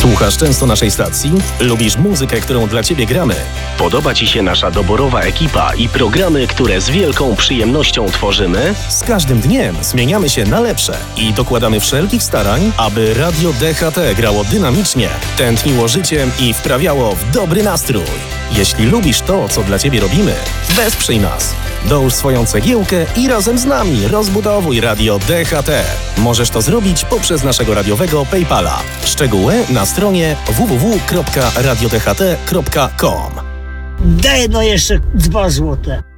Słuchasz często naszej stacji? Lubisz muzykę, którą dla Ciebie gramy? Podoba Ci się nasza doborowa ekipa i programy, które z wielką przyjemnością tworzymy? Z każdym dniem zmieniamy się na lepsze i dokładamy wszelkich starań, aby Radio DHT grało dynamicznie, tętniło życiem i wprawiało w dobry nastrój. Jeśli lubisz to, co dla Ciebie robimy, wesprzyj nas. Dołóż swoją cegiełkę i razem z nami rozbudowuj Radio DHT. Możesz to zrobić poprzez naszego radiowego PayPala. Szczegóły na stronie www.radiodht.com. Daj no jeszcze 2 złote.